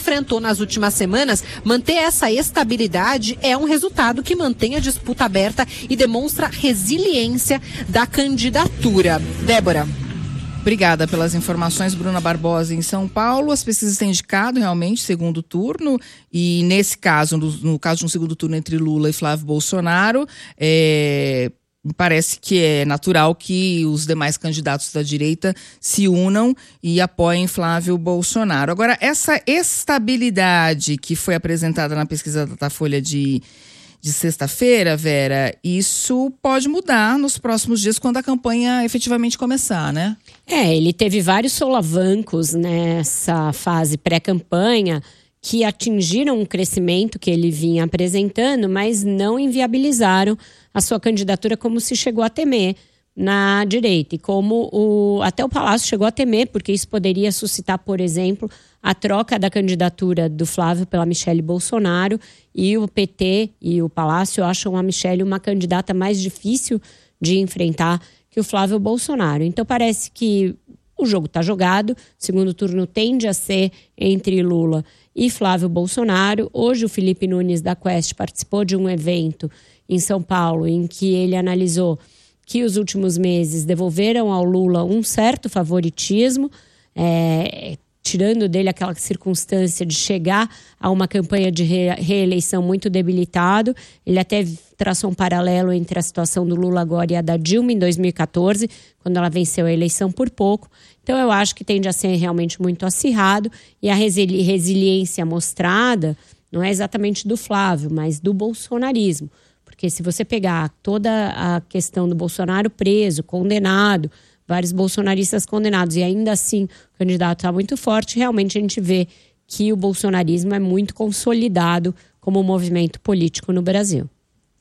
enfrentou nas últimas semanas, manter essa estabilidade é um resultado que mantém a disputa aberta e demonstra resiliência da candidatura. Débora. Obrigada pelas informações, Bruna Barbosa. Em São Paulo, as pesquisas têm indicado realmente segundo turno, e nesse caso, no caso de um segundo turno entre Lula e Flávio Bolsonaro, parece que é natural que os demais candidatos da direita se unam e apoiem Flávio Bolsonaro. Agora, essa estabilidade que foi apresentada na pesquisa da Datafolha de sexta-feira, Vera, isso pode mudar nos próximos dias quando a campanha efetivamente começar, né? Ele teve vários solavancos nessa fase pré-campanha que atingiram um crescimento que ele vinha apresentando, mas não inviabilizaram a sua candidatura, como se chegou a temer na direita. E como até o Palácio chegou a temer, porque isso poderia suscitar, por exemplo, a troca da candidatura do Flávio pela Michelle Bolsonaro, e o PT e o Palácio acham a Michelle uma candidata mais difícil de enfrentar que o Flávio Bolsonaro. Então parece que o jogo está jogado, o segundo turno tende a ser entre Lula e Flávio Bolsonaro. Hoje o Felipe Nunes da Quest participou de um evento em São Paulo em que ele analisou que os últimos meses devolveram ao Lula um certo favoritismo, tirando dele aquela circunstância de chegar a uma campanha de reeleição muito debilitado. Ele até traçou um paralelo entre a situação do Lula agora e a da Dilma em 2014, quando ela venceu a eleição por pouco. Então eu acho que tende a ser realmente muito acirrado, e a resiliência mostrada não é exatamente do Flávio, mas do bolsonarismo. Porque se você pegar toda a questão do Bolsonaro preso, condenado, vários bolsonaristas condenados, e ainda assim o candidato está muito forte, realmente a gente vê que o bolsonarismo é muito consolidado como movimento político no Brasil.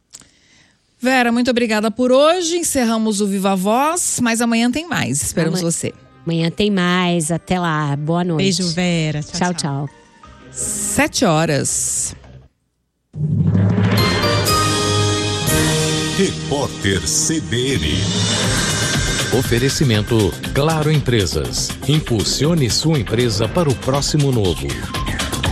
Vera, muito obrigada por hoje. Encerramos o Viva Voz, mas amanhã tem mais. Esperamos você. Amanhã tem mais. Até lá. Boa noite. Beijo, Vera. Tchau, tchau. 7h. Repórter CBN. Oferecimento Claro Empresas. Impulsione sua empresa para o próximo novo.